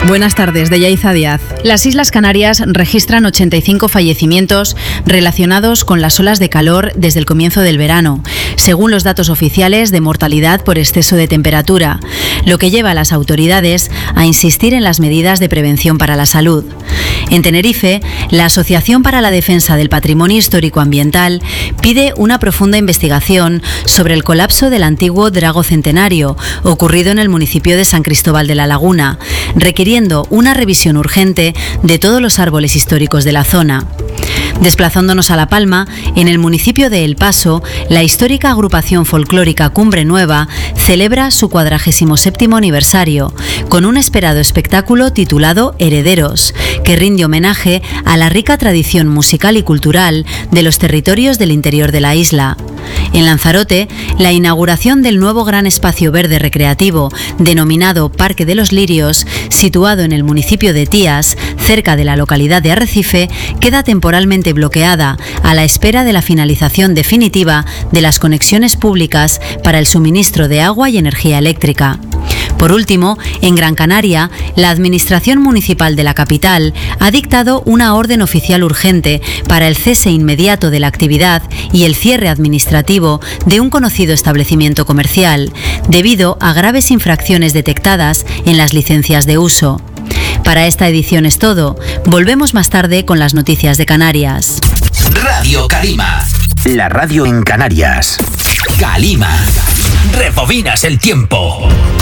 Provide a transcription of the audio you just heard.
Buenas tardes, de Yaiza Díaz. Las Islas Canarias registran 85 fallecimientos relacionados con las olas de calor desde el comienzo del verano, según los datos oficiales de mortalidad por exceso de temperatura, lo que lleva a las autoridades a insistir en las medidas de prevención para la salud. En Tenerife, la Asociación para la Defensa del Patrimonio Histórico Ambiental pide una profunda investigación sobre el colapso del antiguo drago centenario, ocurrido en el municipio de San Cristóbal de la Laguna, requiriendo una revisión urgente de todos los árboles históricos de la zona. Desplazándonos a La Palma, en el municipio de El Paso, la histórica agrupación folclórica Cumbre Nueva celebra su 47º aniversario, con un esperado espectáculo titulado Herederos, que rinde homenaje a la rica tradición musical y cultural de los territorios del interior de la isla. En Lanzarote, la inauguración del nuevo gran espacio verde recreativo, denominado Parque de los Lirios, situado en el municipio de Tías, cerca de la localidad de Arrecife, queda temporalmente bloqueada a la espera de la finalización definitiva de las conexiones públicas para el suministro de agua y energía eléctrica. Por último, en Gran Canaria, la Administración Municipal de la capital ha dictado una orden oficial urgente para el cese inmediato de la actividad y el cierre administrativo de un conocido establecimiento comercial, debido a graves infracciones detectadas en las licencias de uso. Para esta edición es todo. Volvemos más tarde con las noticias de Canarias. Radio Calima. La radio en Canarias. Calima. Rebobinas el tiempo.